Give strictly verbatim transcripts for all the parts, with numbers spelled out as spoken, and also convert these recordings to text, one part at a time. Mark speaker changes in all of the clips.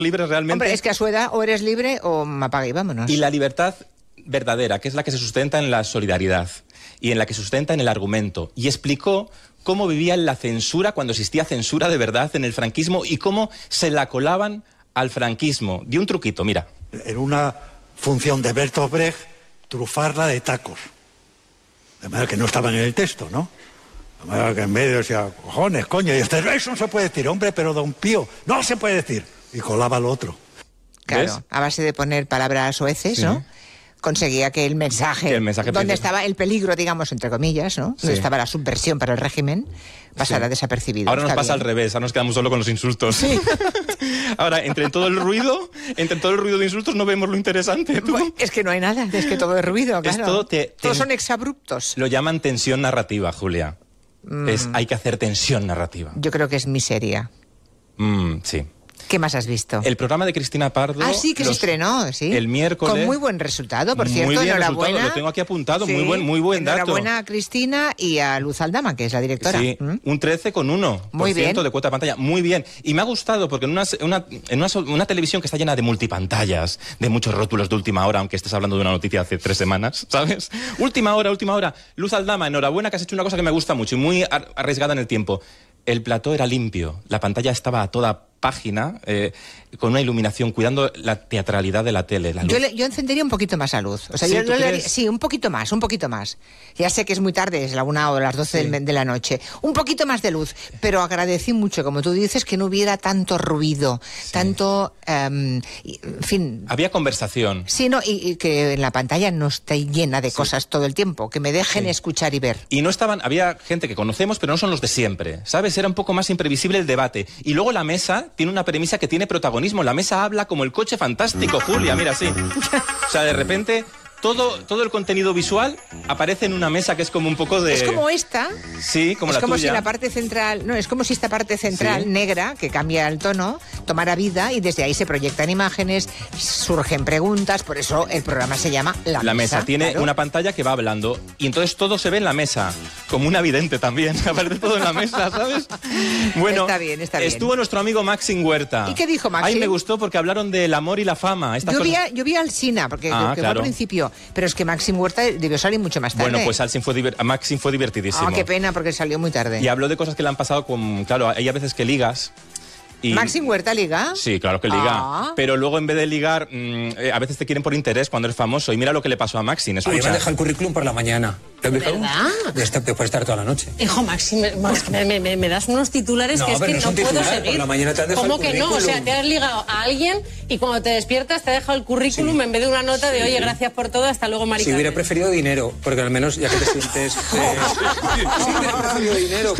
Speaker 1: libres realmente.
Speaker 2: Hombre, es que a su edad o eres libre o me apaga y vámonos.
Speaker 1: Y la libertad verdadera, que es la que se sustenta en la solidaridad y en la que se sustenta en el argumento. Y explicó cómo vivía la censura cuando existía censura de verdad en el franquismo y cómo se la colaban al franquismo. Dio un truquito, mira.
Speaker 3: En una función de Bertolt Brecht, trufarla de tacos. De manera que no estaban en el texto, ¿no? De manera que en medio decía, cojones, coño, y este, eso no se puede decir, hombre, pero don Pío, no se puede decir. Y colaba lo otro.
Speaker 2: Claro,
Speaker 1: ¿ves?
Speaker 2: a base de poner palabras soeces,
Speaker 1: Sí.
Speaker 2: ¿no? Conseguía que el mensaje,
Speaker 1: Que el mensaje
Speaker 2: donde
Speaker 1: principal.
Speaker 2: estaba el peligro, digamos, entre comillas, ¿no?
Speaker 1: Sí.
Speaker 2: Donde estaba la subversión para el régimen, pasara
Speaker 1: Sí.
Speaker 2: desapercibido.
Speaker 1: Ahora nos
Speaker 2: Está
Speaker 1: pasa
Speaker 2: bien.
Speaker 1: al revés, ahora nos quedamos solo con los insultos. Sí. Ahora, entre todo el ruido, entre todo el ruido de insultos no vemos lo interesante. ¿Tú?
Speaker 2: Bueno, es que no hay nada, es que todo es ruido,
Speaker 1: Es
Speaker 2: claro.
Speaker 1: todo te-
Speaker 2: Todos
Speaker 1: te-
Speaker 2: son exabruptos.
Speaker 1: Lo llaman tensión narrativa, Julia.
Speaker 2: Mm.
Speaker 1: Es, hay que hacer tensión narrativa.
Speaker 2: Yo creo que es miseria.
Speaker 1: Mm, sí.
Speaker 2: ¿Qué más has visto?
Speaker 1: El programa de Cristina Pardo...
Speaker 2: Ah, sí, que se
Speaker 1: los-
Speaker 2: estrenó, sí.
Speaker 1: El miércoles...
Speaker 2: Con muy buen resultado, por cierto,
Speaker 1: Muy bien
Speaker 2: enhorabuena.
Speaker 1: resultado, lo tengo aquí apuntado,
Speaker 2: Sí,
Speaker 1: muy buen, muy buen dato.
Speaker 2: Enhorabuena a Cristina y a Luz Aldama, que es la directora.
Speaker 1: Sí,
Speaker 2: ¿Mm?
Speaker 1: un trece con uno
Speaker 2: Muy
Speaker 1: por ciento
Speaker 2: bien.
Speaker 1: de cuota de pantalla. Muy bien. Y me ha gustado porque en una, una, en una, so- una televisión que está llena de multipantallas, de muchos rótulos de última hora, aunque estés hablando de una noticia hace tres semanas, ¿sabes? Última hora, última hora. Luz Aldama, enhorabuena que has hecho una cosa que me gusta mucho y muy ar- arriesgada en el tiempo. El plató era limpio, la pantalla estaba a toda página, eh, con una iluminación, cuidando la teatralidad de la tele. La luz.
Speaker 2: Yo, le- yo encendería un poquito más la luz. O sea,
Speaker 1: ¿Sí,
Speaker 2: yo,
Speaker 1: tú
Speaker 2: yo le haría-
Speaker 1: crees?
Speaker 2: sí, un poquito más, un poquito más. Ya sé que es muy tarde, es la una o las doce
Speaker 1: Sí.
Speaker 2: del me- de la noche. Un poquito más de luz, pero agradecí mucho, como tú dices, que no hubiera tanto ruido, tanto, em, y- en fin.
Speaker 1: Había conversación.
Speaker 2: Sí, no, y, y que en la pantalla no esté llena de cosas todo el tiempo, que me dejen
Speaker 1: Sí.
Speaker 2: escuchar y ver.
Speaker 1: Y no estaban, había gente que conocemos, pero no son los de siempre, ¿sabes? Era un poco más imprevisible el debate. Y luego la mesa tiene una premisa que tiene protagonismo. La mesa habla como el coche fantástico, Julia, mira, sí. O sea, de repente, todo, todo el contenido visual aparece en una mesa que es como un poco de...
Speaker 2: Es como esta.
Speaker 1: Sí, como
Speaker 2: es
Speaker 1: la
Speaker 2: como
Speaker 1: tuya.
Speaker 2: si la parte central, no, es como si esta parte central
Speaker 1: Sí.
Speaker 2: negra, que cambia el tono, tomara vida y desde ahí se proyectan imágenes, surgen preguntas, por eso el programa se llama La,
Speaker 1: La mesa tiene
Speaker 2: claro.
Speaker 1: una pantalla que va hablando y entonces todo se ve en la mesa, como un vidente también, aparece todo en la mesa, ¿sabes? Bueno,
Speaker 2: Está bien, está bien.
Speaker 1: estuvo nuestro amigo Maxim Huerta.
Speaker 2: ¿Y qué dijo Maxim?
Speaker 1: Ay, me gustó porque hablaron del amor y la fama. Estas
Speaker 2: Yo vi,
Speaker 1: cosas...
Speaker 2: a, yo vi al Sina, porque
Speaker 1: Ah,
Speaker 2: que fue
Speaker 1: claro.
Speaker 2: al principio, pero es que Maxim Huerta debió salir mucho más tarde.
Speaker 1: Bueno, pues Maxim fue, diver- Maxim fue divertidísimo.
Speaker 2: Ah, qué pena, porque salió muy tarde.
Speaker 1: Y habló de cosas que le han pasado con... Claro, hay a veces que ligas y...
Speaker 2: ¿Maxim Huerta liga?
Speaker 1: Sí, claro que liga.
Speaker 2: Ah.
Speaker 1: Pero luego en vez de ligar, mmm, eh, a veces te quieren por interés cuando eres famoso. Y mira lo que le pasó a Maxim,
Speaker 4: A mí me
Speaker 1: escucha.
Speaker 4: deja el currículum por la mañana. ¿Te has fijado?
Speaker 5: ¿Verdad?
Speaker 4: De estar, te puedes estar toda la noche.
Speaker 5: Hijo, Maxi, me, Max, me, me- me das unos titulares
Speaker 4: No,
Speaker 5: que es
Speaker 4: pero
Speaker 5: que
Speaker 4: no es
Speaker 5: no
Speaker 4: un
Speaker 5: puedo
Speaker 4: titular,
Speaker 5: seguir.
Speaker 4: por la mañana te han dejado
Speaker 5: ¿Cómo
Speaker 4: el
Speaker 5: que no? O sea,
Speaker 4: currículum.
Speaker 5: te has ligado a alguien y cuando te despiertas te ha dejado el currículum
Speaker 4: Sí.
Speaker 5: en vez de una nota de oye, gracias por todo, hasta luego, marica.
Speaker 4: Si hubiera preferido dinero, porque al menos ya que te sientes... eh, si hubiera preferido dinero.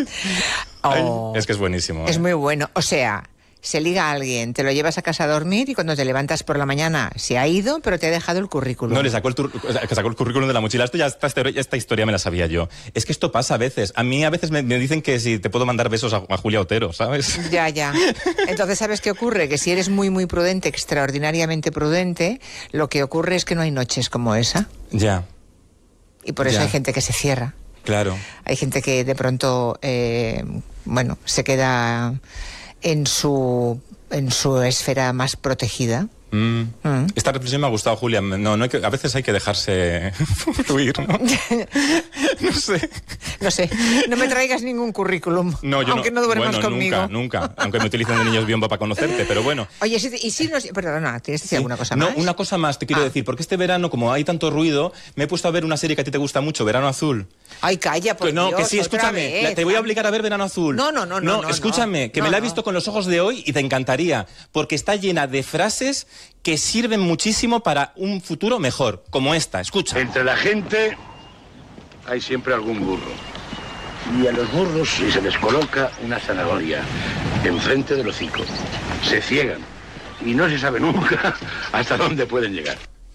Speaker 1: Ay,
Speaker 2: Oh.
Speaker 1: es que es buenísimo.
Speaker 2: Es
Speaker 1: ¿eh?
Speaker 2: muy bueno. O sea, se liga a alguien, te lo llevas a casa a dormir y cuando te levantas por la mañana se ha ido, pero te ha dejado el currículum.
Speaker 1: No, le sacó el, tur- o sea, que sacó el currículum de la mochila. Esto ya, esta, esta historia me la sabía yo. Es que esto pasa a veces. A mí a veces me, me dicen que si te puedo mandar besos a, a Julia Otero, ¿sabes?
Speaker 2: Ya, ya. Entonces, ¿sabes qué ocurre? Que si eres muy, muy prudente, extraordinariamente prudente, lo que ocurre es que no hay noches como esa.
Speaker 1: Ya,
Speaker 2: Y por eso
Speaker 1: Ya.
Speaker 2: hay gente que se cierra.
Speaker 1: claro.
Speaker 2: Hay gente que de pronto, eh, bueno, se queda en su, en su esfera más protegida.
Speaker 1: Mm.
Speaker 2: Mm.
Speaker 1: Esta reflexión me ha gustado, Julia. No, no hay que, a veces hay que dejarse fluir, ¿no? No sé.
Speaker 2: No sé, no me traigas ningún currículum,
Speaker 1: No, yo
Speaker 2: aunque no, duermas
Speaker 1: bueno,
Speaker 2: conmigo.
Speaker 1: Nunca, nunca. Aunque me utilicen de niños biombo para conocerte, pero bueno.
Speaker 2: Oye, si- y si nos... Perdona, ¿tienes que decir
Speaker 1: Sí.
Speaker 2: alguna cosa
Speaker 1: no,
Speaker 2: más?
Speaker 1: una cosa más te quiero
Speaker 2: Ah.
Speaker 1: decir, porque este verano, como hay tanto ruido, me he puesto a ver una serie que a ti te gusta mucho, Verano Azul.
Speaker 2: Ay, calla, por
Speaker 1: Que no,
Speaker 2: Dios,
Speaker 1: que sí,
Speaker 2: otra
Speaker 1: escúchame,
Speaker 2: vez.
Speaker 1: la- te voy a obligar a ver Verano Azul.
Speaker 2: No, no, no, no, no,
Speaker 1: escúchame,
Speaker 2: no.
Speaker 1: que
Speaker 2: No,
Speaker 1: me la he
Speaker 2: no.
Speaker 1: visto con los ojos de hoy y te encantaría, porque está llena de frases que sirven muchísimo para un futuro mejor, como esta, escucha.
Speaker 6: Entre la gente hay siempre algún burro. Y a los burros se les coloca una zanahoria enfrente del hocico. Se ciegan y no se sabe nunca hasta dónde pueden llegar.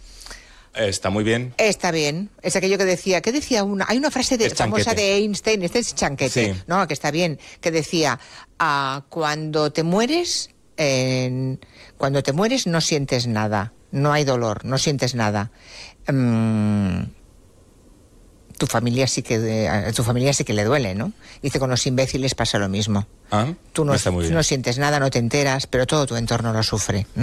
Speaker 1: Está muy bien.
Speaker 2: Está bien. Es aquello que decía, ¿qué decía una? Hay una frase de,
Speaker 1: Es
Speaker 2: famosa
Speaker 1: chanquete.
Speaker 2: de Einstein, este es chanquete,
Speaker 1: Sí.
Speaker 2: no, que está bien, que decía, ah, cuando te mueres, eh, cuando te mueres no sientes nada, no hay dolor, no sientes nada. Mm, tu familia sí que de- a tu familia sí que le duele, ¿no? Dice, con los imbéciles pasa lo mismo.
Speaker 1: ¿Ah?
Speaker 2: Tú no,
Speaker 1: Está muy
Speaker 2: tú
Speaker 1: bien.
Speaker 2: no sientes nada, no te enteras, pero todo tu entorno lo sufre, ¿no?